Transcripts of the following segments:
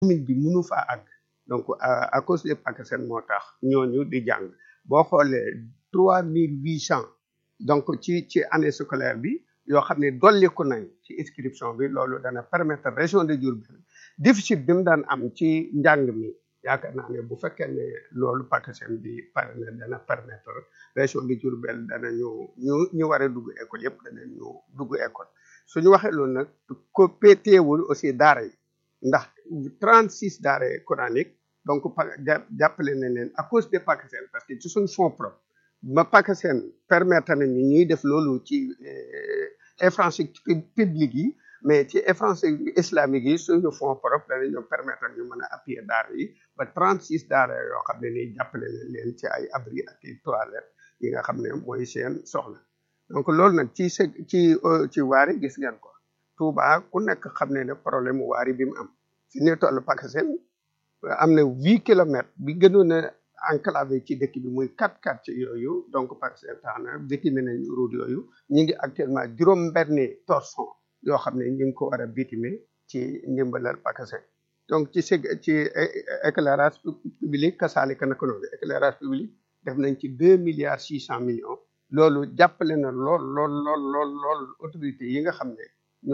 commune bi mënu faa àgg donc à cause des PACASEN moo tax ñooñu di jàng boo xoolee 3800 donc ci année scolaire bi yoo xam ne dolliku nañ ci inscription bi loolu dana permettre région de Diourbel déficit bi mu daan am ci njàng mi yaakaar naa ne bu fekkee ne loolu PACASEN bi pare na dana permettre région de Diourbel dana ñu war a dugg école yëpp dana ñu dugg école suñu waxee loolu nag ko péeteewul aussi daara yi ndax 36 daara coranique donc jàppale nañ leen à cause des PACASEN parce que ci suñ fonds propre ma PACASEN permettre nañu ñuy def loolu ci infrastructure publique yi mais ci infrastructure islamique yi suñu fonds propre danañu permettre ñu mën a appuyer daara yi ba 36 daara yoo xam ne nii jàppale nañ leen ci ay abri ak i toilettes yi nga xam ne mooy seen soxla donc loolu nag ci waari gis ngeen ko Touba ku nekk xam ne ne problème mu waari bi mu am fi ñu toll PACASEN am na 8 kilomètres bi gënoon a enclavé ci dëkk bi muy 4 quartiers yooyu donc PACASEN tax na bitimé nañu route yooyu ñu ngi actuellement juróom-benni torsion yoo xam ne ñu ngi ko war a bitimé ci ndimbalal PACASEN donc ci éclairage public kasaalika naka noonu éclairage public def nañ ci 2 milliards 600 millions loolu jàppale na lool autorité yi nga xam ne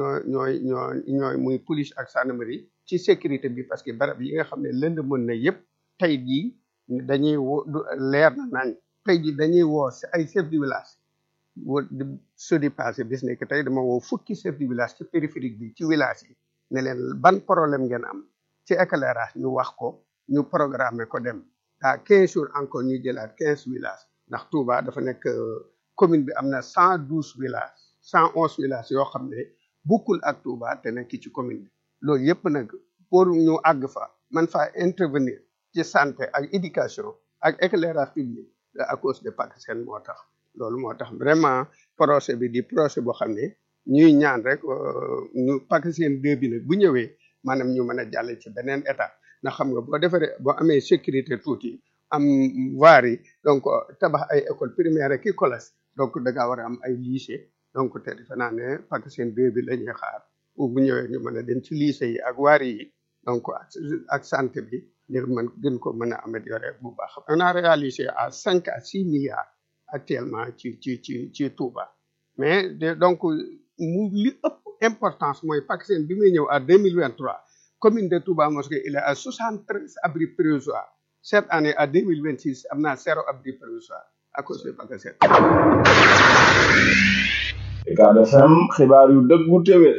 ñooy muy police ak gendarmerie ci sécurité bi parce que barab yi nga xam ne lënd mën na yëpp tey jii dañuy woo leer na nañ tey jii dañuy woo ay chef de village sodi passé bis ne que tey dama woo fukki chef de village ci périphérique bi ci village yi ne leen ban problème ngeen am ci éclairage ñu wax ko ñu programmer ko dem à 15 jours encore ñu jëlaat 15 villages ndax Touba dafa nekk commune bi am na 112 villages 111 villages yoo xam ne bokkul ak Touba te nekk ci commune bi loolu yëpp nag pour ñu àgg fa man faa intervenir ci santé ak éducation ak éclairage public à cause de PACASEN moo tax loolu moo tax vraiment projet bi di projet boo xam ne ñuy ñaan rek ñu PACASEN 2 bi nag bu ñëwee maanaam ñu mën a jàll ci beneen état ndax xam nga boo defaree boo amee sécurité tuuti am voirie donc tabax ay école primaire ak i collège donc da ngaa war a am ay lycée donc te defe naa ne PACASEN 2 bi la ñuy xaar bu ñëwee ñu mën a dem ci lycée yi ak voirie yi donc ak santé bi ngir mën gën ko mën a améliorer bu baax. On a réalisé à 5 à 6 milliards actuellement ci Touba mais donc mu li ëpp importance mooy PACASEN bi muy ñëw à 2023 commune de Touba Mosquée il est à 73 abris provisoires cette année à 2026 am naa 0 abri provisoire à cause de PACASEN. Ucab FM xibaar yu dëggu téwé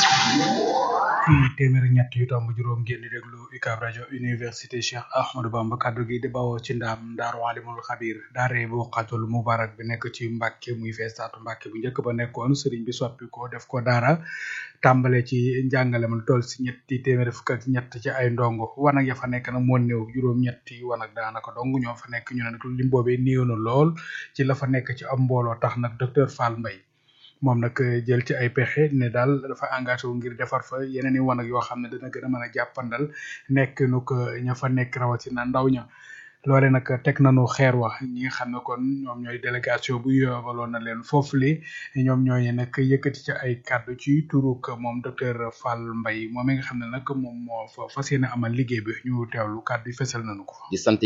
ci téeméer ñett yu tomb juróom ngeen di déglu UCAB rajo université Cheikh Ahmadou Bamba kaddu gi di bawoo ci ndaam Daaru Alimul Xabir daare bu xatul mubarak bi nekk ci Mbàkke muy feestaatu Mbàkke bu njëkk ba nekkoon sëriñ bi soppi ko def ko daara tàmbale ci njàngale ma lu toll si ñetti téeméer fukk ak ñett ci ay ndongo wanag ya fa nekk nag moo néew juróom-ñetti wanag daanaka dong ñoo fa nekk ñu ne nag lim boobee néew na lool ci la fa nekk ci am mbooloo tax nag docteur Fall Mbaye moom nag jël ci ay pexe ne daal dafa engagé wu ngir defar fa yeneen i wanag yoo xam ne dana gën a mën a jàppandal nekk nu ko ña fa nekk rawatina ndaw ña loole nag teg nañu xeer wax ñi nga xam ne kon ñoom ñooy délégation bu yóbbaloon na leen foofu li ñoom ñooñu nag yëkkati ci ay kàddu ci turuk moom docteur Fall Mbaye moom mi nga xam ne nag moom moo fa fas yéene amal liggéey bi ñu teewlu kàddu yi fesal nañu ko. di sant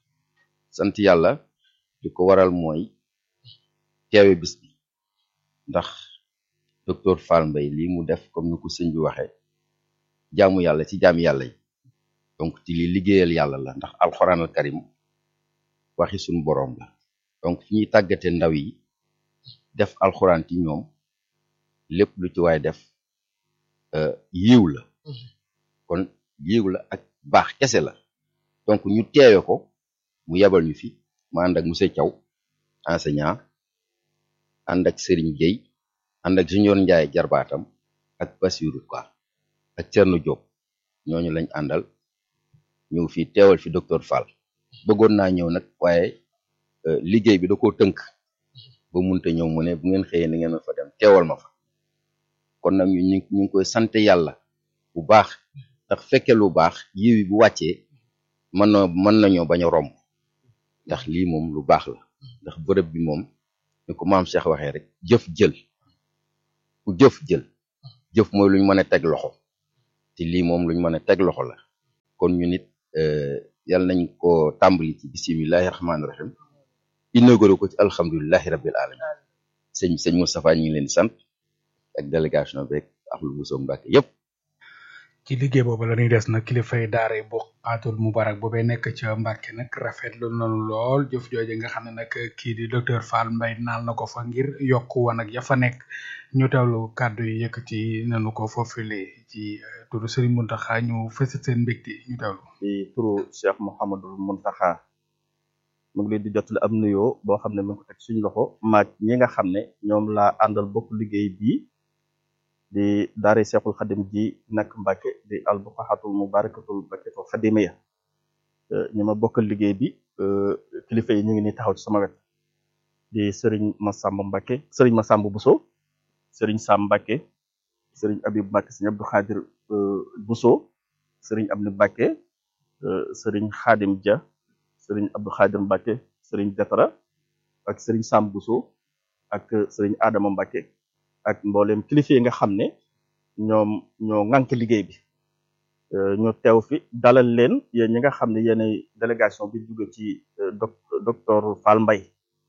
yàlla di ko waral mooy teewe bis bi ndax docteur Fall Mbaye lii mu def comme ni ko sëñ bi waxee jaamu yàlla ci jaami yàlla yi donc ci li liggéeyal yàlla la ndax alxuraan al karim waxi suñu boroom la donc fi ñuy tàggate ndaw yi def alxuraan ci ñoom lépp lu ci waay def yiw la kon yiw la ak baax kese la donc ñu teewe ko mu yebal ñu fi ma ànd ak monsieur Thiaw enseignant ànd ak Serigne Gueye ànd ak Junior Ndiaye jarbaatam ak Bassirou Ka ak Thierno Diop ñooñu lañ àndal ñëw fii teewal fi docteur Fall bëggoon naa ñëw nag waaye liggéey bi da koo tënk ba munte ñëw mu ne bu ngeen xëyee na ngeen fa dem teewal ma fa kon nag ñu ngi koy sant yàlla bu baax ndax fekke lu baax yiw yi bu wàccee mën nañoo bañ a romb ndax lii moom lu baax la ndax bërëb bi moom ni ko maam Cheikh waxee rek jëf jël ku jëf jël jëf mooy luñ mën a teg loxo te lii moom luñ mën a teg loxo la kon ñu nit yàlla nañ ko tàmbali ci bisimillahi rahmaani rahim inauguré ko ci alhamdulilahi rabbil alamin sëñ Moustapha ñu ngi leen di sant ak délégation beeg Ahmadou Bousso Mbacké yëpp. ci liggéey boobu la ñuy des nag kilifay daara yi Buqaatul Mubarak boobee nekk ca Mbàkke nag rafetlu nañu lool jëf jooje nga xam ne nag kii di docteur Fall Mbaye naal na ko fa ngir yokku woon ak ya fa nekk ñu teewlu kàddu yi yëkkati nañu ko foofule ci turu Serigne Mountakha ñu fësal seen mbégte ñu teewlu. ci turu Cheikh Mouhamadul Mountakha mu ngi leen di jotale am nuyoo boo xam ne mu ngi ko teg suñu loxo maag ñi nga xam ne ñoom laa àndal bokk liggéey bii. di daara Seexul Xadim ji nekk Mbàkke di al Buqaatul Mubarakatul Mbàkketul Xadimiya ñu ma bokkal liggéey bi kilifa yi ñu ngi ni taxaw ci sama wet di sëriñ Massamba Mbàkke sëriñ Massamba Bousso sëriñ Sam Mbàkke sëriñ Abib Mbàkke sëriñ Abdou Xaadir Bousso sëriñ Abdou Mbàkke sëriñ Xaadim Dia sëriñ Abdou Xaadir Mbàkke sëriñ Jatara ak sëriñ Sam Bousso ak sëriñ Adama Mbàkke ak mboolem kilifa yi nga xam ne ñoom ñoo ŋànk liggéey bi ñu teew fi dalal leen yéen ñi nga xam ne yéenay délégation bi jóge ci docteur Fall Mbaye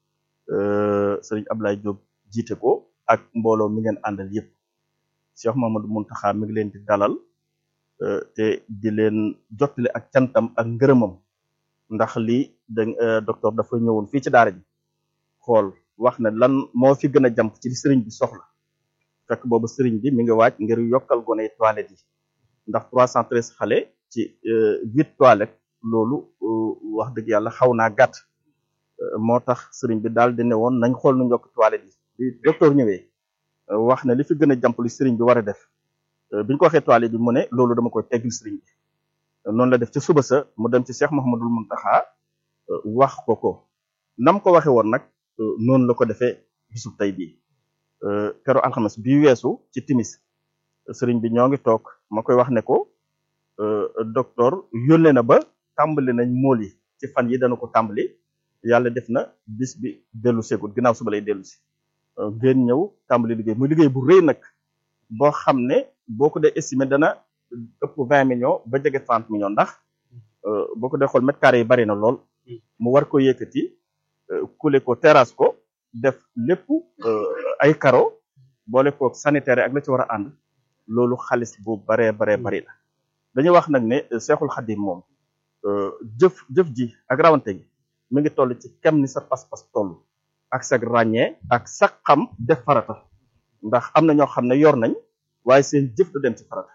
sëriñ Ablaye Diop jiite ko ak mbooloo mi ngeen àndal yëpp Cheikh Mamadou Mountakha mi ngi leen di dalal te di leen jottali ak cantam ak ngërëmam ndax lii docteur dafa ñëwoon fii ci daara ji xool wax ne lan moo fi gën a jàmp ci li sëriñ bi soxla fekk boobu sëriñ bi mi ngi waaj ngir yokkal gone toilette yi ndax 313 xale ci 8 toilettes loolu wax dëgg yàlla xaw naa gàtt moo tax sëriñ bi daal di ne woon nañ xool nu yokk toilette yi bi docteur ñëwee wax ne li fi gën a jàmp li sëriñ bi war a def biñ ko waxee toilette bi mu ne loolu dama koy teggil sëriñ bi noonu la def ci suba sa mu dem ci Cheikh Mouhamadul Mountakha wax ko nam ko waxee woon nag noonu la ko defee bisub tey bii kero alxames bi weesu ci timis sëriñ bi ñoo ngi toog ma koy wax ne ko docteur yónnee na ba tàmbali nañ mool yi ci fan yi dana ko tàmbali yàlla def na bis bi dellu seegul ginnaaw suba lay dellu si ngeen ñëw tàmbali liggéey muy liggéey bu rëy nag boo xam ne boo ko dee estimé dana ëpp 20 millions ba jege 30 millions ndax boo ko dee xool mètre carré yi bari na lool mu war ko yëkkati kule ko terrasse ko def lépp ay karo boole ko sanitaire ak la ci war a ànd loolu xaalis bu baree bari la dañuy wax nag ne Seexul Xadim moom jëf ji ak rawante gi mi ngi toll ci kem ni sa pas-pas toll ak sa ràññee ak sa xam def farata ndax am na ñoo xam ne yor nañ waaye seen jëf du dem ci farata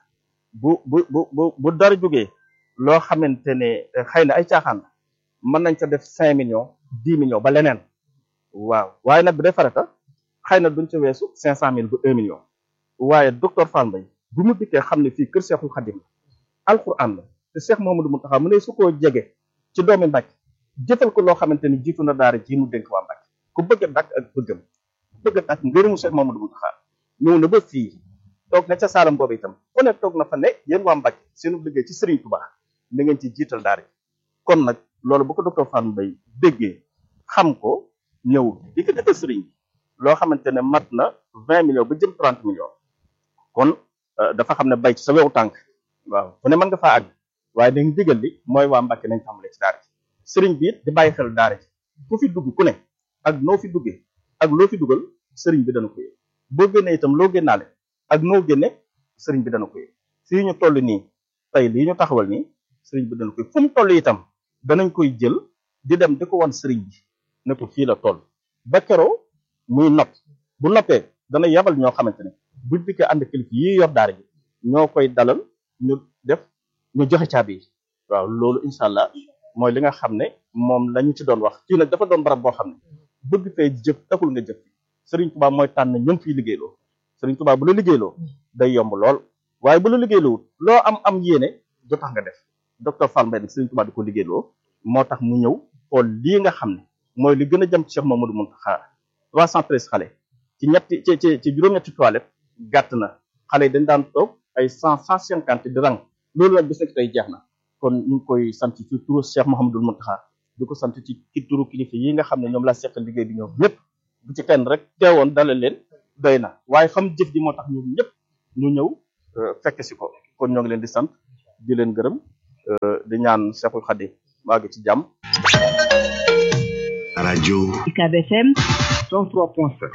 bu dara jógee loo xamante ne xëy na ay caaxaan la mën nañ ca def 5 millions 10 millions ba leneen waaw waaye nag bu dee farata xëy na duñ ca weesu 500 000 ba 1 million waaye docteur Fall Mbaye bu mu dikkee xam ne fii kër Seexul Xadim alquran la te Cheikh Mouhamadou Mountakha mu ne su koo jege ci doomi Mbàkke jëfal ko loo xamante ni jiitu na daara ji mu dénk waa Mbàkke ku bëgg a dàkk ak bëggam bëgg a dàkk ngërëmu Cheikh Mouhamadou Mountakha ñëw na ba fii toog na ca saalam boobu itam fu ne toog na fa ne yéen waa Mbàkke seenu liggéey ci Serigne Touba da ngeen ci jiital daara ji kon nag loolu bu ko docteur Fall Mbaye déggee xam ko ñëw di ko defal Serigne bi loo xamante ne mat na 20 millions ba jëm 30 millions kon dafa xam ne bay ci sa wewu tànk waaw fu ne mën nga faa àgg waaye dañ digal li mooy waa Mbàkke nañ tàmbale ci daara ji sëriñ bi it di bàyyi xel daara ji ku fi dugg ku ne ak noo fi duggee ak loo fi dugal sëriñ bi dana ko yëg boo génnee itam loo génnaale ak noo génne sëriñ bi dana ko yëg fii ñu toll nii tey lii ñu taxawal nii sëriñ bi dana ko yëg fu mu toll itam danañ koy jël di dem di ko wan sëriñ bi ne ko fii la toll ba keroo muy nopp bu noppee dana yabal ñoo xamante ne bu dikkee ànd kilifa yi yor daara ji ñoo koy dalal ñu joxe caabi yi waaw loolu incha allah mooy li nga xam ne moom lañu ci doon wax fii nag dafa doon barab boo xam ne bëgg fee jëf taxul nga jëf Serigne Touba mooy tànn ñoom fiy liggéeyloo Serigne Touba bu la liggéeyloo day yomb lool waaye bu la liggéeyloo loo am yéene du tax nga def docteur Fall Mbaye nag Serigne Touba di ko liggéeyloo moo tax mu ñëw xool lii nga xam ne mooy li gën a jëm ci Cheikh Mamadou Mountakha 313 xale ci juróom-ñetti toilette gàtt na xale yi dañ daan toog ay 150 di rang loolu nag bis nekk tey jeex na kon ñu ngi koy sant ci turu Cheikh Mouhamadul Mountakha di ko sant ci turu kilifa yi nga xam ne ñoom laa seqal liggéey bi ñoom ñëpp bu ci kenn rek teewoon dalal leen doy na waaye xam jëf ji moo tax ñoom ñëpp ñu ñëw fekk si ko kon ñoo ngi leen di sant di leen gërëm di ñaan Cheikhul Khadim maa ngi ci jàmm. rajo UCAB FM 103.7.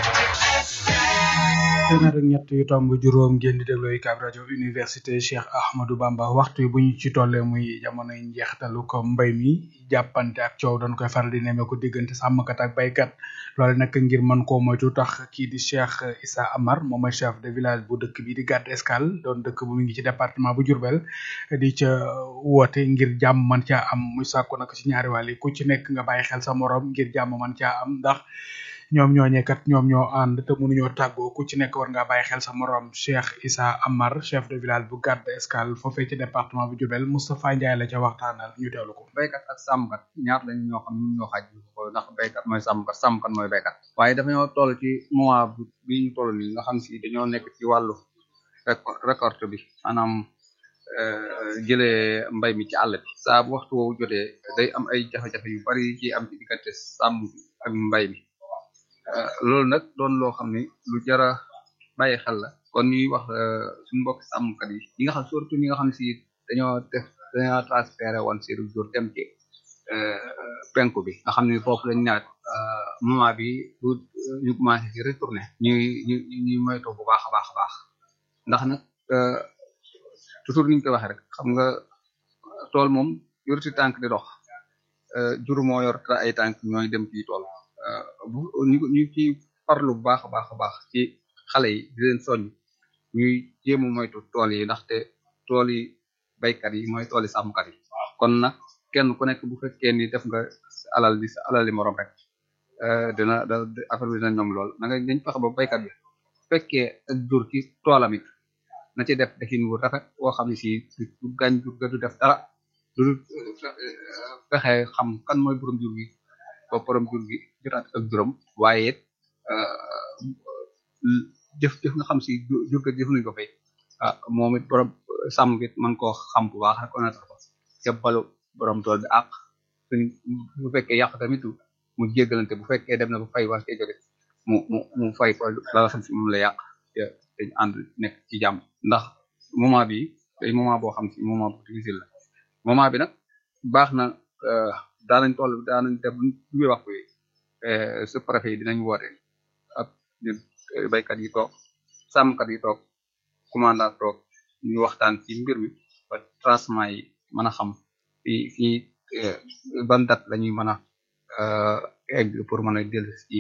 téeméer ak ñett yu tomb juróom ngeen di déglu UCAB rajo université Cheikh Ahmadou Bamba waxtu yi bu ñu ci tollee muy jamonoy njeextalu ko mbay mi jàppante ak coow dañ koy faral di nemmeeku diggante sàmmkat ak baykat loole nag ngir mën koo moytu tax kii di Cheikh Issa Amar moom mooy chef de village bu dëkk bi di Gadde Escale doon dëkk bu mu ngi ci département bu Diourbel di ca woote ngir jàmm man caa am muy sàkku nag ci ñaari wàll yi ku ci nekk nga bàyyi xel sa morom ngir jàmm man caa am ndax ñoom ñooñee kat ñoom ñoo ànd te mënuñoo tàggoo ku ci nekk war ngaa bàyyi xel sa morom Cheikh Issa Amar chef de village bu Gadde Escale foofee ci département bu Diourbel Moustapha Ndiaye la ca waxtaanal ñu teewlu ko. baykat ak sàmmkat ñaar lañ ñoo xam ñun ñoo xaaj ko ndax baykat mooy sàmmkat mooy baykat waaye dafa ñoo toll ci moment bi ñu toll nii nga xam si dañoo nekk ci wàllu récolte bi maanaam jëlee mbay mi ci àll bi saa bu waxtu woowu jotee day am ay jafe-jafe yu bari ci am ci diggante sàmm ak mbay mi loolu nag doon loo xam ne lu jara bàyyi xel la kon ñuy wax suñu mbokk sàmmkat yi ñi nga xam surtout ñi nga xam si dañoo transféré woon seen jur dem ci penku bi nga xam ne foofu lañ naat moment bi bu ñu commencé ci retourné ñuy moytu bu baax a baax a baax ndax nag toujours niñ koy waxee rek xam nga tool moom yor ci tànk di dox jur moo yor ay tànk ñooy dem ci tool ñu ci farlu bu baax a baax a baax ci xale yi di leen soññ ñuy jéem a moytu tool yi ndaxte tool yi baykat yi mooy tool yi sàmmkat yi kon nag kenn ku nekk bu fekkee ni def nga alal di morom rek dina affaire bi dina ñoom lool da nga dañ fexe ba baykat bi fekkee ak jur ci toolam it na ci def defin wu rafet boo xam ne si du gaañ jur ga du def dara du fexe xam kan mooy borom jur gi ba borom jur gi jotaat ak juróom waaye it jëf nga xam si jur ga jëf nañ ko fay moom it borom sàmm it mën koo xam bu baax reconnaître ko ca balu borom tool bi àq bu fekkee yàq tamit mu jéggalante bu fekkee dem na bu fay war cee jóge mu fay ko la nga xam si moom la yàq dañ ànd nekk ci jàmm ndax moment bi day moment boo xam si moment bu difficile la moment bi nag baax na daanañ def bu waxtu yi su préfet yi dinañ woote ak baykat yi toog sàmmkat yi toog commandant toog ñu waxtaan ci mbir mi ba transement yi mën a xam fii ban date la ñuy mën a egg pour mën a jël ci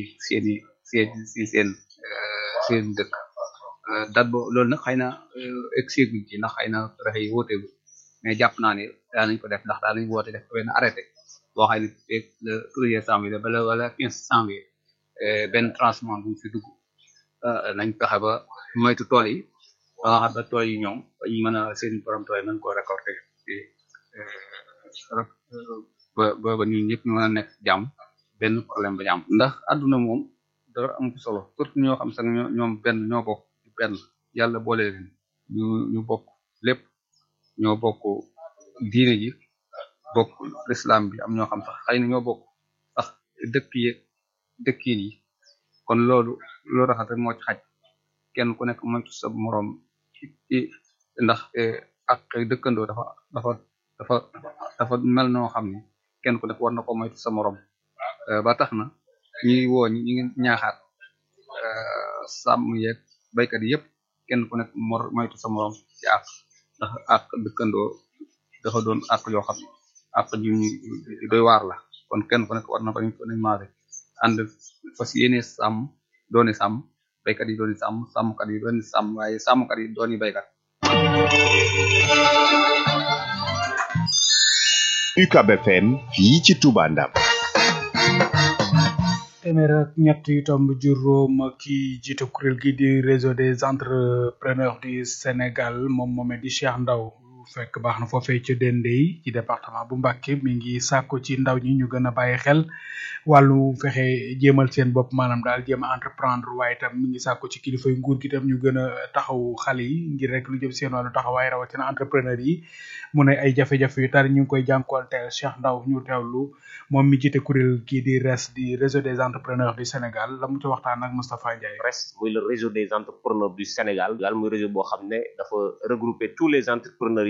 seen dëkk date bo loolu nag xëy na exeguñ ci ndax xëy na préfet yi wooteegu mais jàpp naa ne daanañ ko def ndax daanañ woote def benn arrêté boo xam ne le 1er janvier wala 15 janvier benn transement bu fi dugg nañ fexe ba moytu tool yi ba nga xam ba tool yi ñoom ñu mën a seen borom tool yi mën koo récolter ba ñun ñëpp ñu mën a nekk jàmm benn problème ba jàmm ndax àdduna moom dara am ko solo surtout ñoo xam sax ñoom ñoo bokk benn yàlla boole leen ñu bokk lépp ñoo bokk diine ji bokk l'islam bi am ñoo xam sax xëy na ñoo bokk sax dëkkiin yi kon loolu rafet rek moo ci xaj kenn ku nekk moytu sa moroom ci ndax ak dëkkandoo dafa mel noo xam ne kenn ku nekk war na ko moytu sa moroom ba tax na ñuy woo ñi ngi ñaaxaat sàmm yeeg baykat yi yëpp kenn ku nekk moytu sa moroom ci ndax ak dëkkandoo dafa doon ak yoo xam ne ak ju doy waar la kon kenn ku nekk war na ko nañ maase ànd fas yéene sàmm dooni sàmm baykat yi dooni sàmm sàmmkat yi dooni sàmm waaye sàmmkat yi dooni baykat. UCAB FM fii ci Touba Ndam. téeméer ak ñett yu tomb juróom ki jiite kuréel gi di réseau des entrepreneurs du Sénégal moomee di Cheikh Ndaw fekk baax na foofee ci Dendey ci département bu Mbacké mi ngi sàkku ci ndaw ñi ñu gën a bàyyi xel wàllu fexe jéemal seen bopp maanaam daal jéem a entreprendre waaye tam mi ngi sàkku ci kilifa yu nguur gi tam ñu gën a taxaw xale yi ngir rek lu jëm seen wàllu taxawaay rawatina entrepreneur yi mu ne ay jafe-jafe yu tar ñu ngi koy jànkuwanteel Cheikh Ndaw ñu teewlu moom mi jiite kuréel kii di RES di réseau des entrepreneurs du Sénégal la mu ci waxtaan ak Moustapha Ndiaye. RES muy le réseau des entrepreneurs du Sénégal daal muy réseau boo xam ne dafa regrouper tous les entrepreneurs yi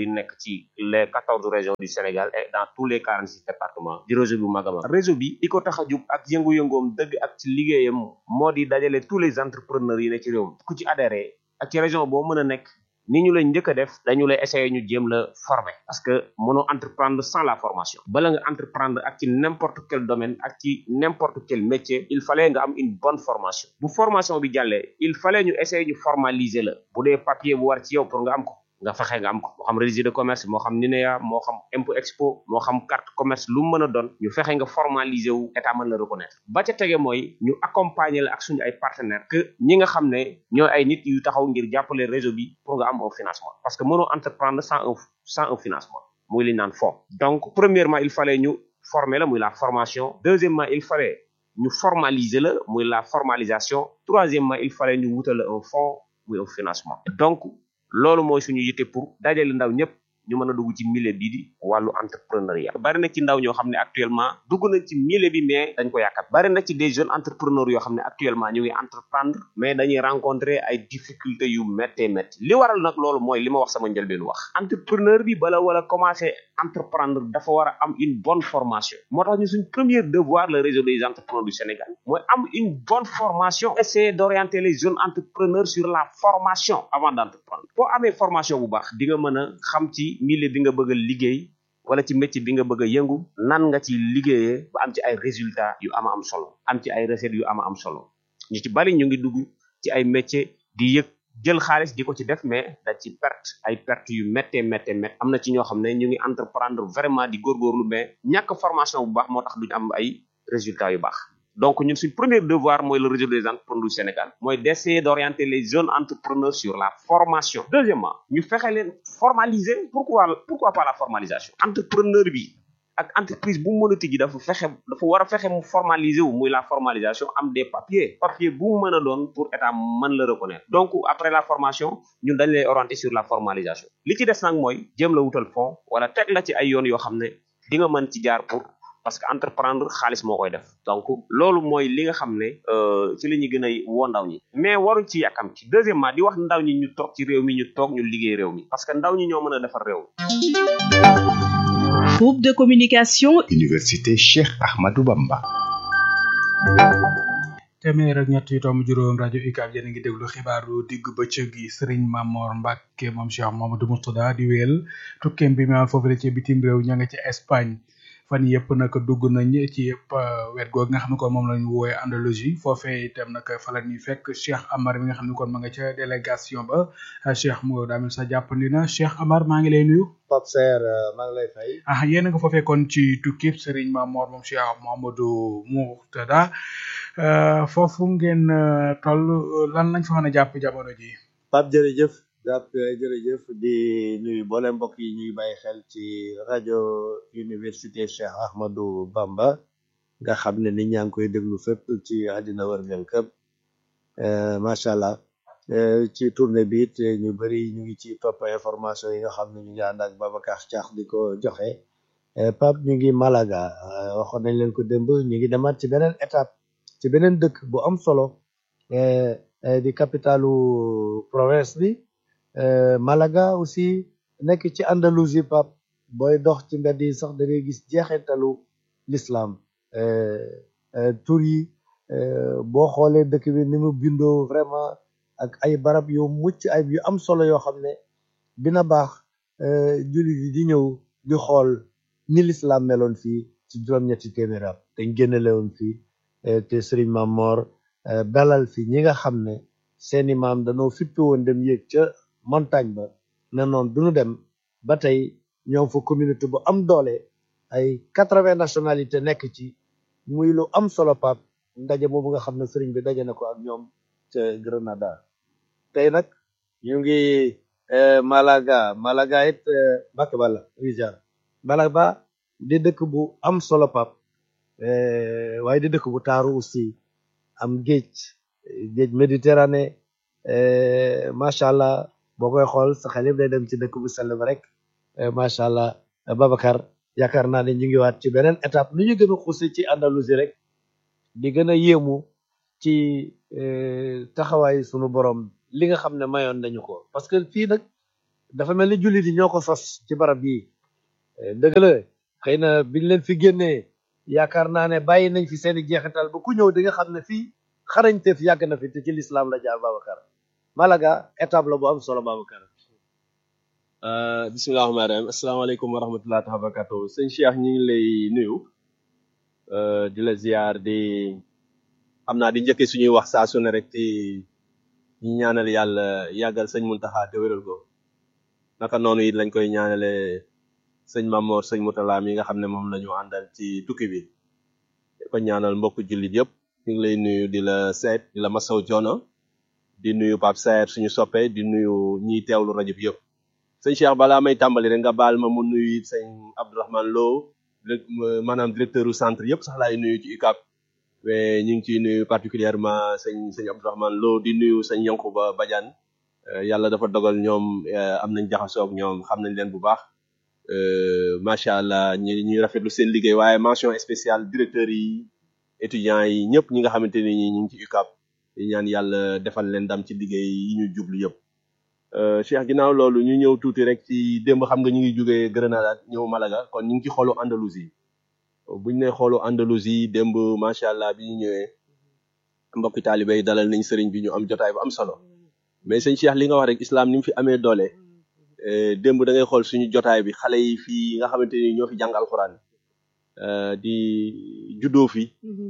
yu nekk ci les 14 régions du Sénégal et dans tous les 46 départements di réseau bu mag a mag réseau bi di ko tax a jub ak yëngu-yëngoom dëgg ak ci liggéeyam moo di dajale tous les entrepreneurs yi ne ci réew mi ku ci adhéré ak ci région boo mën a nekk ni ñu lay njëkk a def dañu lay essayer ñu jéem la former parce que mënoo entreprendre sans la formation bala nga entreprendre ak ci n'importe quel domaine ak ci n'importe quel métier il fallait nga am une bonne formation bu formation bi jàllee il fallait ñu essayer ñu formaliser la bu dee papier bu war ci yow pour nga am ko nga fexe nga am ko moo xam registre de commerce moo xam NINEA moo xam impôt expo moo xam carte commerce lu mu mën a doon ñu fexe nga formaliser wu état mën la reconnaître ba ca tege mooy ñu accompagner la ak suñu ay partenaires que ñi nga xam ne ñooy ay nit yu taxaw ngir jàppale réseau bi pour nga am un financement parce que mënoo entreprendre sans un financement muy li naan fond donc premièrement il fallait ñu former la muy la formation deuxièmement il fallait ñu formaliser la muy la formalisation troisièmement il fallait ñu wutal un fonds muy un financement donc loolu mooy suñu yitte pour dajale ndaw ñëpp ñu mën a dugg ci milieu bii di wàllu entrepreneuriat bari na ci ndaw ñoo xam ne actuellement dugg nañ ci milieu bi mais dañ ko yàkkat bari na ci des jeunes entrepreneurs yoo xam ne actuellement ñu ngi entreprendre mais dañuy rencontrer ay difficultés yu méttee métti li waral nag loolu mooy li ma wax sama njëlbeenu wax entrepreneur bi bala wala commencer entreprendre dafa war a am une bonne formation moo tax ñu suñ premier devoir le réseau des entrepreneurs du Sénégal mooy am une bonne formation essayer d'orienter les jeunes entrepreneurs sur la formation avant d'entreprendre boo amee formation bu baax di nga mën a xam ci milieu bi nga bëgg a liggéey wala ci métier bi nga bëgg a yëngu nan nga ci liggéeyee ba am ci ay résultats yu am solo am ci ay recettes yu am solo ñu ci bari ñu ngi dugg ci ay métier di yëg jël xaalis di ko ci def mais da ci perte yu méttee am na ci ñoo xam ne ñu ngi entreprendre vraiment di góorgóorlu mais ñàkk formation bu baax moo tax duñu am ay résultats yu baax donc ñun suñ premier devoir mooy le réseau des entrepreneurs du Sénégal mooy d'essayer d'orienter les jeunes entrepreneurs sur la formation deuxièmement ñu fexe leen formaliser pourquoi pas la formalisation entrepreneur bi ak entreprise bu mu mën a tijji dafa war a fexe mu formaliser wu muy la formalisation am des papier bu mu mën a doon pour état mën la reconnaître donc après la formation ñun dañ lay orienter sur la formalisation li ci des nag mooy jéem la wutal fond wala teg la ci ay yoon yoo xam ne di nga mën ci jaar pour parce que entreprendre xaalis moo koy def donc loolu mooy li nga xam ne ci la ñuy gën a woo ndaw ñi mais waruñ ci yàkkam ci deuxièmement di wax ndaw ñi ñu toog ci réew mi ñu toog ñu liggéey réew mi parce que ndaw ñi ñoo mën a defar réew mi. Groupe de communication Université Cheikh Ahmadou Bamba. téeméer ak ñett yu tomb juróom rajo UCAB yéen a ngi déglu xibaaru digg bëccëg gi Serigne Mamor Mbacke moom Cheikh Mamadou Mourtada di wéel tukkeem bi ma foofu la ci bitim réew ña nga ci Espagne fan yëpp nag dugg nañ ci yëpp wet googu nga xam ne kon moom la ñu woowee Andalousie foofee itam nag fa la ñuy fekk Cheikh Amar mi nga xam ne kon ma nga ca délégation ba Cheikh Mouhamadou Amine sa jàppandi na Cheikh Amar maa ngi lay nuyu. Pape Serre maa ngi lay fay. Yéen a nga foofee kon ci tukkib Serigne Mamor moom Cheikh Mamadou Mourtada foofu ngeen toll lan lañ fa mën a jàpp jamono ji. Pape jërëjëf di nuyu boole mbokk yi ñuy bàyyi xel ci rajo université Cheikh Ahmadou Bamba nga xam ne nit ñaa ngi koy déglu fépp ci àddina wërngal këpp macha allah ci tournée bi it ñu bëri ñu ngi ci topp information yi nga xam ne ñu ngi ànd ak Babacar Thiax di ko joxe Pape ñu ngi Malaga waxoon nañ leen ko démb ñu ngi demaat ci beneen étape ci beneen dëkk bu am solo di capitalu province bi Malaga aussi nekk ci Andalousie Pape booy dox ci mbedd yi sax da ngay gis jeexitalu l'islam tur yi boo xoolee dëkk bi ni mu bindoo vraiment ak ay barab yu mucc ay yu am solo yoo xam ne dina baax jullit yi di ñëw di xool ni l'islam meloon fii ci juróom-ñetti téeméer at dañ génnele woon fii te Serigne Mamor dalal fi ñi nga xam ne seeni maam dañoo fippi woon dem yéeg ca montagne ba ne noonu duñu dem ba tey ñoom fa communauté bu am doole ay 80 nationalité nekk ci muy lu am solo Pape ndaje boobu nga xam ne sëriñ bi daje na ko ak ñoom ca Grenada tey nag ñu ngi Malaga it Mbacke Balla Rizal Malaga di dëkk bu am solo Pape waaye di dëkk bu taaru aussi am géej Méditerranée macha allah boo koy xool sa xel yëpp day dem ci dëkk bu sell ba rek macha allah Babacar yaakaar naa ne ñu ngi waat ci beneen étape nu ñu gën a xuuse ci Andalousie rek di gën a yéemu ci taxawaay sunu borom li nga xam ne mayoon nañu ko parce que fii nag dafa mel ni jullit yi ñoo ko sos ci barab bii dëgg la xëy na biñ leen fi génnee yaakaar naa ne bàyyi nañ fi seeni jeexital ba ku ñëw di nga xam ne fii xarañteef yàgg na fi te ci lislaam la jaar Babacar Malaga étape la bu am solo Babacar. bisimilah rahmaani rahim asalaamaaleykum wa rahmatulah taala barakatu sëñ Cheikh ñi ngi lay nuyu di la ziar di xam naa di njëkkee suñuy wax saa su ne rek ci ñi ñaanal yàlla yàggal sëñ Muntaxa te wéral ko naka noonu it lañ koy ñaanale sëñ Mamor sëñ Mutala mi nga xam ne moom la ñu àndal ci tukki bi di ko ñaanal mbokku jullit yëpp ñu ngi lay nuyu di la seet di la masaw joono di nuyu Pape Saer suñu soppe di nuyu ñiy teewlu rajo bi yëpp sëñ Cheikh balaa may tàmbali rek nga baal ma mu nuyu it sëñ Abdourahmane Lo maanaam directeur u centre yëpp sax laay nuyu ci UCAB mais ñu ngi ciy nuyu particulièrement sëñ Abdourahmane Lo di nuyu sëñ Yankuba Badiane yàlla dafa dogal ñoom am nañ jaxasoo ak ñoom xam nañ leen bu baax macha allah ñuy rafetlu seen liggéey waaye mention spéciale directeurs yi étudiants yi ñëpp ñi nga xamante ni ñu ngi ci UCAB di ñaan yàlla defal leen ndam ci liggéey yi ñu jublu yëpp. Cheikh ginnaaw loolu ñu ñëw tuuti rek ci démb xam nga ñu ngi jógee Grenada ñëw Malaga kon ñu ngi ci xoolu Andalousie buñ ne xoolu Andalousie démb macha allah bi ñu ñëwee mbokki taalibe yi dalal nañ sëriñ bi ñu am jotaay bu am solo mais sëñ Cheikh li nga wax rek islam ni mu fi amee doole démb da ngay xool suñu jotaay bi xale yi fii nga xamante ni ñoo fi jàng alxuraan di juddoo fi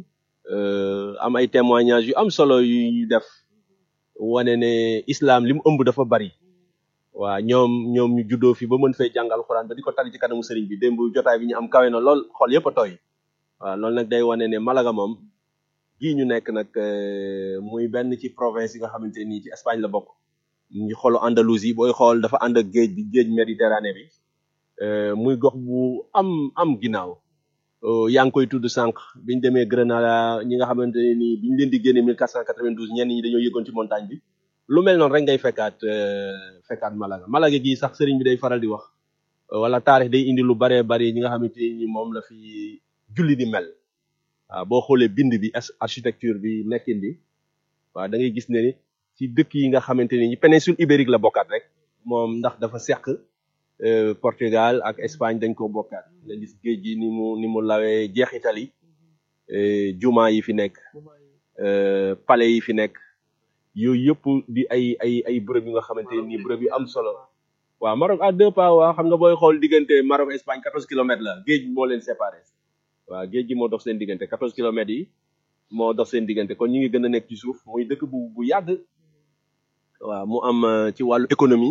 am ay témoignages yu am solo yu ñu def wane ne islam li mu ëmb dafa bari waa ñoom ñu juddoo fi ba mën fay jàng alxuraan ba di ko tari ci kanamu sëriñ bi démb jotaay bi ñu am kawe na lool xol yëpp a tooy waaw loolu nag day wane ne Malaga moom gii ñu nekk nag muy benn ci province yi nga xamante ni ci Espagne la bokk ñu xoolu Andalousie booy xool dafa ànd ak géej bi géej Méditerranée bi muy gox bu am ginnaaw yaa ngi koy tudd sànq biñ demee Grenada ñi nga xamante ne nii biñ leen di génne 1492 ñenn ñi dañoo yëgoon ci montagne bi lu mel noonu rek ngay fekkaat Malaga gii sax sëriñ bi day faral di wax wala taarix day indi lu baree bari ñi nga xamante ni moom la fi julli di mel waaw boo xoolee bind bi architecture bi nekkin bi waaw da ngay gis ne ci dëkk yi nga xamante ni péninsule ibérique la bokkaat rek moom ndax dafa seq Portugal ak Espagne dañ ko bokkaat nga gis géej gi ni mu lawee jeexital yi juma yi fi nekk palais yi fi nekk yooyu yëpp di ay bërëb yu nga xamante ni bërëb yu am solo waaw Maroc à deux pas waaw xam nga booy xool diggante Maroc Espagne 14 kilomètres la géej moo leen séparé waaw géej gi moo dox seen diggante 14 kilomètres yi moo dox seen diggante kon ñu ngi gën a nekk ci suuf muy dëkk bu yàgg waaw mu am ci wàllu économie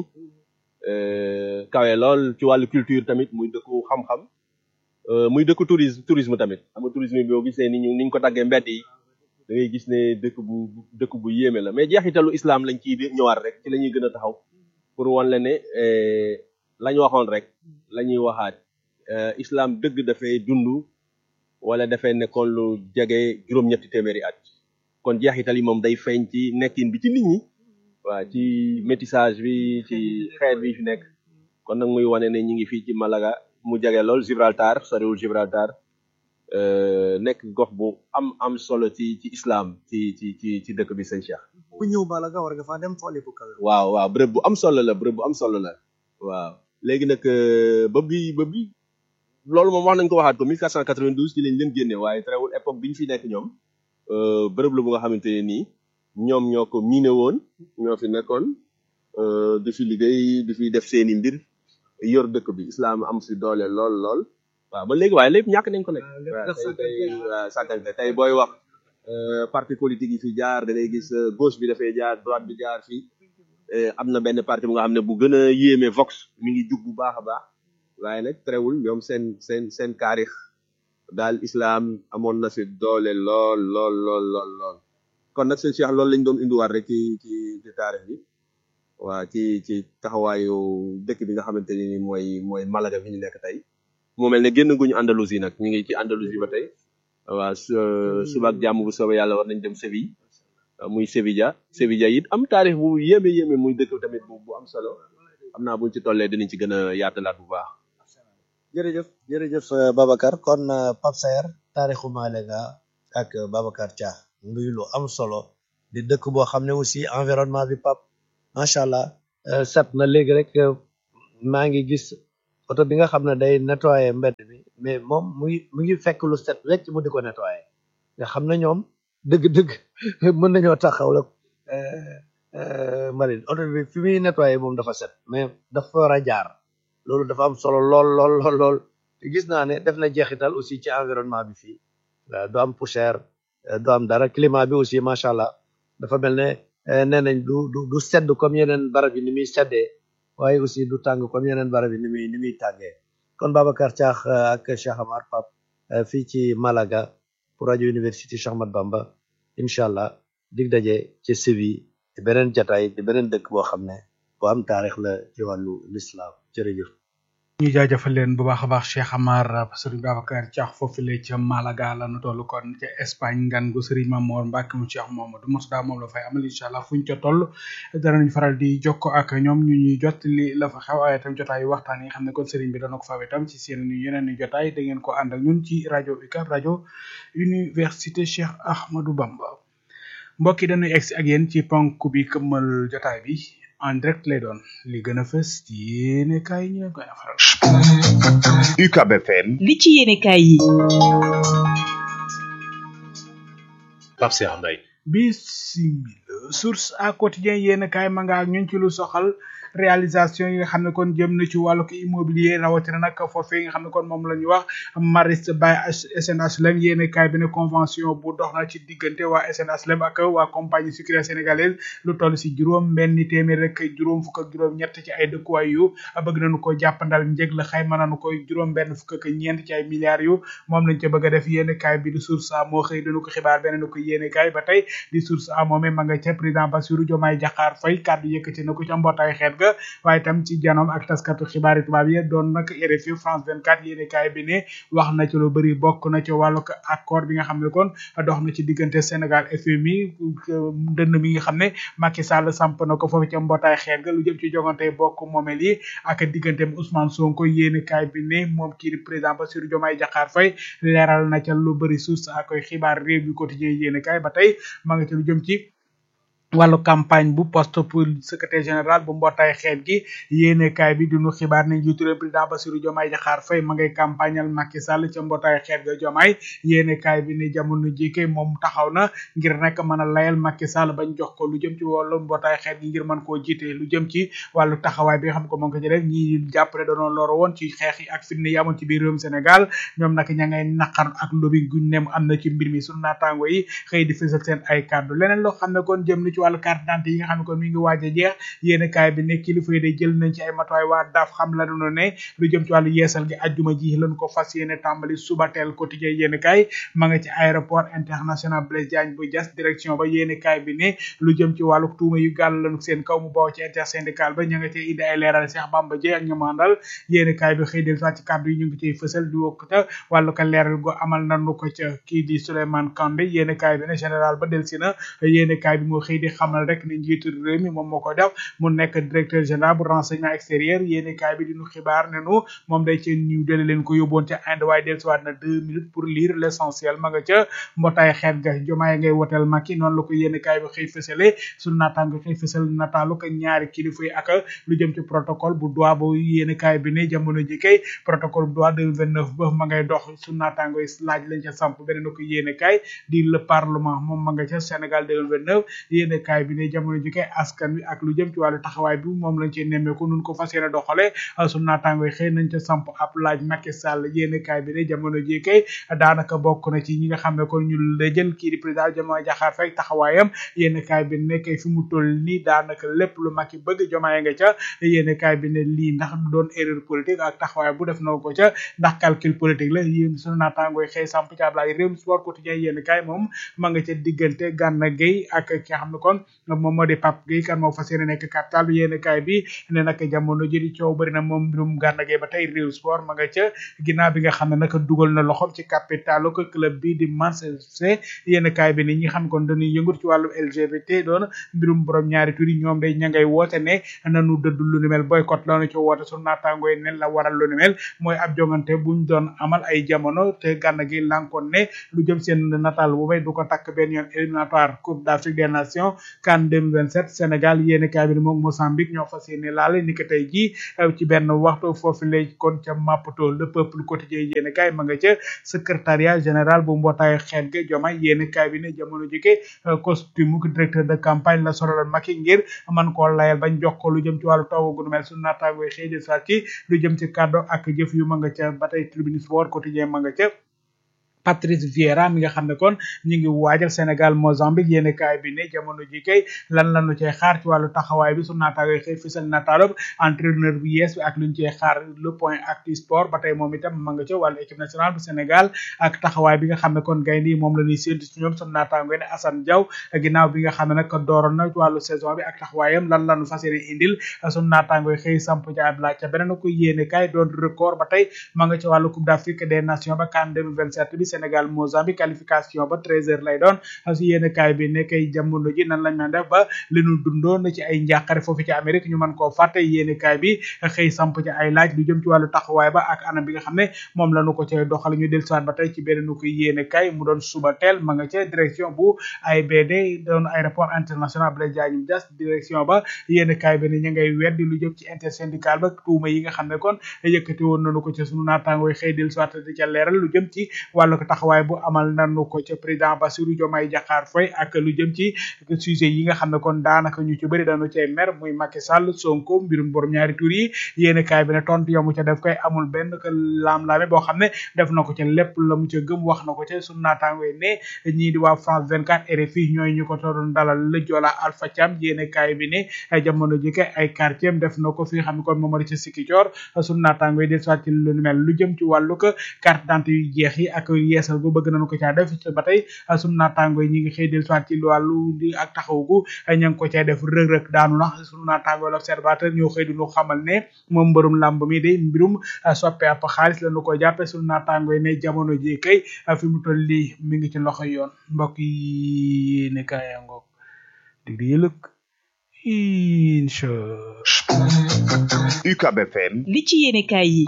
kawe lool ci wàllu culture tamit muy dëkku xam-xam muy dëkku tourisme tamit xam nga tourisme bi boo gisee niñ ko daggee mbedd yi da ngay gis ne dëkk bu yéeme la mais jeexitalu islam lañ ciy ñëwaat rek ci la ñuy gën a taxaw pour wan la ne lañ waxoon rek la ñuy waxaat islam dëgg dafay dund wala dafay nekkoon lu jege juróom-ñetti téeméeri at kon jeexital yi moom day feeñ ci nekkin bi ci nit ñi waaw ci métissage bi ci xeet bi fi nekk kon nag muy wane ne ñi ngi fii ci Malaga mu jege lool Gibraltar soriwul Gibraltar nekk gox bu am solo ci islam ci dëkk bi sëñ Cheikh. ku ñëw Malaga war nga faa dem foole bu kawe. waaw bërëb bu am solo la waaw léegi nag ba bi loolu moom wax nañ ko waxaat ko 1492 ci lañ leen génne waaye terewul époque bi ñu fi nekk ñoom bërëb la bu nga xamante ne nii ñoom ñoo ko miine woon ñoo fi nekkoon di fi liggéey di fi def seeni mbir yor dëkk bi islam am fi doole lool waaw ba léegi waaye lépp ñàkk nañ ko nekk waaw sàggante tey booy wax parti politique yi fi jaar da ngay gis gauche bi dafay jaar droite bi jaar fii am na benn parti bu nga xam ne bu gën a yéeme Vox mi ngi jug bu baax a baax waaye nag terewul ñoom seen taarix daal islam amoon na fi doole lool kon nag seen Cheikh loolu lañ doon indiwaat rek ci taarix bi waaw ci taxawaayu dëkk bi nga xamante ni mooy Malaga fi ñu nekk tey mu mel ne génn guñu Andalousie nag ñu ngi ci Andalousie ba tey waaw suba ak jàmm bu soobee yàlla war nañ dem Séville muy Sevilla it am taarix bu yéeme muy dëkk tamit bu am solo xam naa buñ ci tollee dinañ ci gën a yaatalaat bu baax. jërëjëf Babacar kon Pape Saer taarixu Malaga ak Babacar Dia muy lu am solo di dëkk boo xam ne aussi environnement bi Pape macha allah set na léegi rek maa ngi gis oto bi nga xam ne day nettoyer mbedd mi mais moom mu ngi fekk lu set wecc mu di ko nettoyer nga xam ne ñoom dëgg-dëgg mën nañoo taxaw la mbalit oto bi fi muy nettoyer moom dafa set mais dafa war a jaar loolu dafa am solo lool te gis naa ne def na jeexital aussi ci environnement bi fii du am poussière du am dara climat bi aussi macha allah dafa mel ne nee nañ du sedd comme yeneen barab yi ni muy seddee waaye aussi du tàng comme yeneen barab yi ni muy tàngee kon Babacar Thiakh ak Cheikh Amar Pap fii ci Malaga pour rajo Université Cheikh Ahmadou Bamba incha allah dig daje ci Séville di beneen jataay di beneen dëkk boo xam ne bu am taarix la ci wàllu l'islam jërëjëf. ñu jaajëfal leen bu baax a baax Cheikh Amar Serigne Babacar Thiakh foofu la ca Malaga la nu toll kon ca Espagne ngan gu Serigne Mamour Mbacke mu Cheikh Mamadou Mourtada moom la fay amal incha allah fuñ ca toll danañ faral di jokko ak ñoom ñu ñuy jot li la fa xew waaye itam jotaayu waxtaan yi nga xam ne kon Serigne bi dana ko fa itam ci seen yeneen i jotaay da ngeen ko ànd ak ñun ci rajo UCAB rajo Université Cheikh Ahmadou Bamba mbokk yi dañuy egsi ak yéen ci ponk bi këmmal jotaay bi. en direct lay doon li gën a fës ci yéene kaay ñu koy faral. UCAB FM. li ci yéene kaay yi. Pape Cheikh Mbaye. Bismillah. Source à quotidien yéene kaay ma nga ak ñun ci lu soxal réalisation yi nga xam ne kon jëm na ci wàllu ko immobilier rawatina nag foofee nga xam ne kon moom la ñuy wax Maristes by SNHLM yéene kaay bi ne convention bu dox na ci diggante waa SNHLM ak waa compagnie sucrière sénégalaise lu toll si juróom benn téeméer rek juróom fukk ak juróom ñett ci ay dëkkuwaay yu bëgg nañu ko jàppandal njëg la xayma nañu ko juróom benn fukk ak ñeent ci ay milliards yu moom lañ ca bëgg a def yéene kaay bi di Source A moo xëy dañu ko xibaar beneen ko yéene kaay ba tey di Source A moomee ma nga ca président Bassirou Diomaye Diakhar Faye kàddu yëkkati na ko ca mbootaay xeet ga waaye tam ci janoom ak taskatu xibaari tubaab yi doon nag RFI France 24 yéene kaay bi ne wax na ci lu bëri bokk na ci wàllu accord bi nga xam ne kon dox na ci diggante Sénégal FMI dënn mi nga xam ne Macky Sall samp na ko foofu ca mbootaay xeet ga lu jëm ci jogante bokk moomel yi ak digganteem Ousmane Sonko yéene kaay bi ne moom kii di président Bassirou Diomaye Diakhar Faye leeral na ca lu bëri suus ak koy xibaar réew yu quotidien yéene kaay ba tey ma nga ci lu jëm ci wàllu campagne bu poste pour secrétaire général bu mbootaay xeet gi yéene kaay bi dinu xibaar ne njiitu réew président Bassirou Diomaye Diakhar Faye ma ngay campagnal Macky Sall ca mbootaay xeet ga Diomaye yéene kaay bi ne jamono jike moom taxaw na ngir rek mën a layal Macky Sall bañ jox ko lu jëm ci wàllu mbootaay xeet gi ngir mën koo jiite lu jëm ci wàllu taxawaay bi nga xam ko moom ko ci def ñi jàpp ne dañoo loro woon ci xeex yi ak fitna yi amoon ci biir réewum Sénégal ñoom nag ña ngay naqar ak lobby guñ nem am na ci mbir mi sunu naataango yi xëy di fësal seen ay kàddu leneen loo xam ne kon jëm na ci wàllu carte d'identité yi nga xam ne kon mi ngi waaj a jeex yéene kaay bi ne kilifa yi day jël nañ ci ay matuwaay waa daaf xam la nu ne lu jëm ci wàllu yeesal gi ajjuma ji lañ ko fas yéene tàmbali subateel quotidien yéene kaay ma nga ci aéroport international Blaise Diagne bu Diass direction ba yéene kaay bi ne lu jëm ci wàllu tuuma yu gàll lañu seen kaw mu bawoo ci intersyndical ba ña nga cee indi ay leeral Cheikh Bamba Dièye ak ñamandal yéene kaay bi xëy del sax ci kàddu yi ñu ngi ciy fësal di wokk ta wàllu ko leeral go amal nañu ko ca kii di Souleymane Kandé yéene kaay bi ne général ba del si na yéene kaay bi moo xëy di xamal rek ne njiitu réew mi moom moo ko def mu nekk directeur général bu renseignement extérieur yéene kaay bi di ñu xibaar ne nu moom day ci ñu dele leen ko yóbboon ca Inde waaye del siwaat na 2 minutes pour lire l'essentiel ma nga ca mbootaay xeet ga Diomaye ngay woteel Macky noonu la ko yéene kaay bi xëy fësale suñu naataango xëy fësal nataalu ko ñaari kilifa yi ak lu jëm ci protocole bu Doha bu yéene kaay bi ne jamono ji kay protocole bu Doha 2029 ba ma ngay dox suñu naataango yi laaj lañ ca samp beneen ko yéene kaay di le parlement moom ma nga ca Sénégal 2029 yéene kaay bi ne jamono ji kay askan wi ak lu jëm ci wàllu taxawaay bi moom lañ ci nemmeeku nun ko fas yéene doxale suñu naataango yi xëy nañ ca samp ab laaj Macky Sall yéene kaay bi ne jamono ji kay daanaka bokk na ci ñi nga xam ne kon ñu la jël kii di président Diomaye Diakhar Faye taxawaayam yéene kaay bi ne kay fi mu toll nii daanaka lépp lu Macky bëgg Diomaye nga ca yéene kaay bi ne lii ndax du doon erreur politique ak taxawaay bu def na ko ca ndax calcul politique la yéen suñu naataango yi xëy samp ci ab laaj réew sport quotidien yéene kaay moom ma nga ca diggante Gana Gueye ak ki nga xam ne kon moom moo di Pape Gueye kan moo fas yéene nekk capital yéene kaay bi ne nag jamono ji di coow bëri na moom mbirum Gana Gueye ba tey réew sport ma nga ca ginnaaw bi nga xam ne nag dugal na loxom ci capitalu ko club bi di Manchester yéene kaay bi ni ñi xam kon dañuy yëngut ci wàllu LGBT doon mbirum borom ñaari tur yi ñoom day ña ngay woote ne nanu dëdd lu ni mel boycott lañu ci woote su naataangoo yi ne la waral lu ni mel mooy ab jongante buñ doon amal ay jamono te Gana Gueye lankoon ne lu jëm seen nataal bu bay du ko takk benn yoon éliminatoire Coupe d'Afrique des Nations CAN 2027 Sénégal yéene kaay bi moom Mozambique ñoo fas yéene laale ni ko tey jii ci benn waxtu foofu lay kon ca Maputo le peuple quotidien yéene kaay ma nga ca secrétariat général bu mbootaayu xeet ga Diomaye yéene kaay bi ne jamono jike costume directeur de campagne la solal Macky ngir man koo layal bañ jox ko lu jëm ci wàllu taw gu nu mel su naataangoy xëy de sa ci lu jëm ci kàddu ak jëf yu ma nga ca ba tey tribune sport quotidien ma nga ca Patrice Vieira mi nga xam ne kon ñu ngi waajal Sénégal Mozambique yéen kaay bi ne jamono ji kay lan lañu cee xaar ci wàllu taxawaay bi su naataangoy xëy fisal nataalub entraîneur bu yees bi ak luñ cee xaar le point actu sport ba tey moom itam ma nga ca wàllu équipe nationale bu Sénégal ak taxawaay bi nga xam ne kon gaynde yi moom la ñuy séntu ci ñoom su naataangoy ne Assane Diaw ginnaaw bi nga xam ne nag dooroon na ci wàllu saison bi ak taxawaayam lan lañu fas yéene indil su naataangoy xëy samp ca ab laaj ca beneen ko yéene kaay doon record ba tey ma nga ca wàllu Coupe d'Afrique des Nations ba CAN 2027 bi Sénégal Mozambique qualification ba 13h lay doon si yéen kaay bi nekkay jamono ji nan lañ mën def ba li ñu dundoon ci ay njàqare foofu ci Amérique ñu mën koo fàtte yéen kaay bi xëy samp ci ay laaj lu jëm ci wàllu taxawaay ba ak anam bi nga xam ne moom la ñu ko cay doxal ñu dellusiwaat ba tey ci beneen ko yéen kaay mu doon suba teel ma nga ca direction bu AIBD doon aéroport international Blaise Diagne Diass direction ba yéen kaay bi ne ñu ngay weddi lu jëm ci intersyndical ba tuuma yi nga xam ne kon yëkkati woon nañu ko ci sunu naataangooy xëy dellusiwaat di ca leeral lu jëm ci wàllu taxawaay bu amal nanu ko ca président Bassirou Diomaye Diakhar Faye ak lu jëm ci sujet yi nga xam ne kon daanaka ñu ci bëri dañu cay mer muy Macky Sall Sonko mbirum borom ñaari tur yi yéen kaay bi ne tontu yamu ca def koy amul benn ko laam-laame boo xam ne def na ko ca lépp la mu ca gëm wax na ko ca sunu naataangooy ne ñii di waa France 24 RFI ñooy ñu ko doon dalal la Joola Alpha Thiam yéen kaay bi ne jamono ji kay ay quartier def na ko fi nga xam ne kon moom ci Sikicoor sunu naataangooy del soit ci lu mel lu jëm ci wàllu ko carte d'identité yu jeex yi ak yeesal gu bëgg nañu ko caa def ba tey sunu naataango yi ñi ngi xëy del soit ci wàllu di ak taxawgu ña ngi ko cay def rëg-rëg daanu na sunu naataango l'observateur ñoo xëy duñu xamal ne moom mbërum làmb mi day mbirum soppe ab xaalis la ñu ko jàppe sunu naataango yi ne jamono ji kay fi mu toll lii mi ngi ci loxo yoon mbokk yi ne kaaya ngoog dig di yëlëg incha UCAB FM li ci yéene kaay yi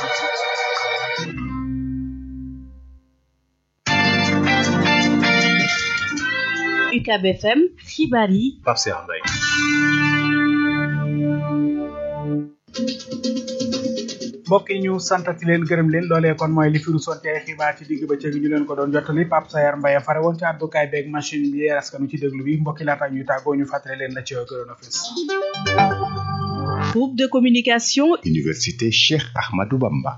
UCAB FM xibaar yi Pape Cheikh Mbaye mbokk yi ñu santati leen gërëm leen loolee kon mooy li fi rusoon ci ay xibaar ci digg bëccëg ñu leen ko doon jottali Pape Sayar Mbaye fare woon ci àddukaay beeg machine bi askanu ci déglu bi mbokki laata ñuy tàggoo ñu fàttali leen la ci gënoon a fës. Groupe de communication Université Cheikh Ahmadou Bamba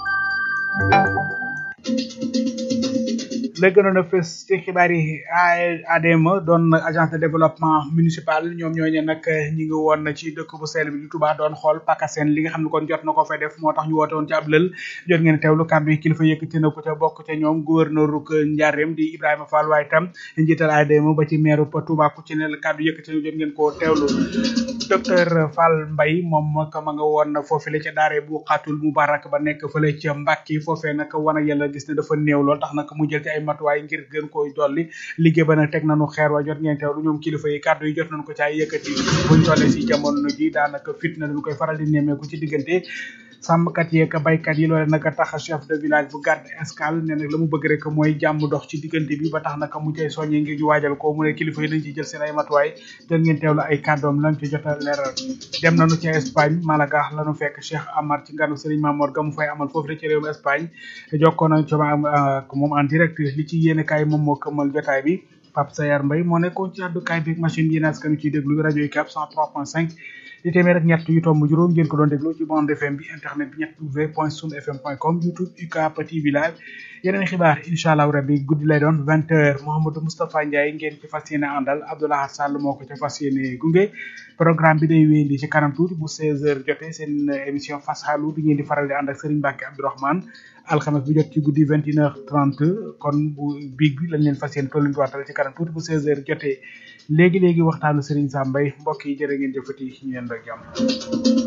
la gënoon a fës ci xibaar yi ADM doon agence de développement municipal ñoom ñooñu nag ñi ngi woon ci dëkk bu sell bi di Touba doon xool PACASEN li nga xam ne kon jot na ko fay def moo tax ñu woote woon ci ab lël jot ngeen teewlu kàddu yi kilifa yëkkati na ko ca bokk ca ñoom gouverneur Ndiarème di Ibrahima Fall waaye tam njiital ADM ba ci maire Touba ku ci ne kàddu yëkkati na jot ngeen koo teewlu docteur Fall Mbaye moom ma nga woon foofule ca daare bu xaatul Mubarak ba nekk fële ca Mbàkke foofee nag wan ak yàlla gis ne dafa néew lool tax nag mu jël ci ay matuwaay ngir gën koy dolli liggéey ba nag teg nañu xeer wa jot ngeen teewlu ñoom kilifa yi kàddu yi jot nañu ko ci ay yëkkati buñ tollee si jamono ji daanaka fitna dañu koy faral di nemmeeku ci diggante sàmmkat yeeg baykat yi loole nag tax chef de village bu Garde Escale ne nag la mu bëgg rek mooy jàmm dox ci diggante bi ba tax nag mu cay soññee ngir ñu waajal ko mu ne kilifa yi nañ ci jël seen ay matuwaay jot ngeen teewlu ay kàddoom lañ ci jot a leeral dem nañu ci Espagne Malaga lañu fekk Cheikh Amar ci nganu Serigne Mamor ga mu fay amal foofu ci réewum Espagne jokkoo nañ ci moom en direct li ci yéene kaay moom moo këmmal jotaay bi Pape Sayar Mbaye moo nekkoon ci àddukaay bi machine yi naas kanu ciy déglu rajo UCAB 103.5 di téeméer ak ñett yu tomb juróom ngeen ko doon déglu ci bande FM bi internet bi www.sunfm.com YouTube UCAB TV live yeneen xibaar incha allah rabbi guddi lay doon 20h Mouhamadou Moustapha Ndiaye ngeen ci fas yéene àndal Abdoulaye Sall moo ko ca fas yéene gunge programme bi day wéyandi ci kanam tuuti bu 16h jotee seen émission Fas Xaalu bi ngeen di faral di ànd ak Serigne Mbacke Abdourahmane alxames bu jot ci guddi 21h30 kon bu biig bi lañ leen fas yéene tollanti waatal ci kanam tuuti bu 16h jotee léegi waxtaanu Serigne Sam Mbaye mbokk yi jërë ngeen jëfati ñu yéen rek jàmm